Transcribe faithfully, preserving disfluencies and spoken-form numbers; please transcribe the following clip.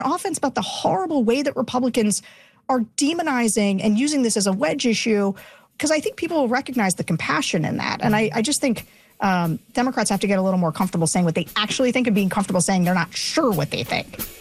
offense about the horrible way that Republicans are demonizing and using this as a wedge issue, because I think people will recognize the compassion in that. And I, I just think um, Democrats have to get a little more comfortable saying what they actually think and being comfortable saying they're not sure what they think.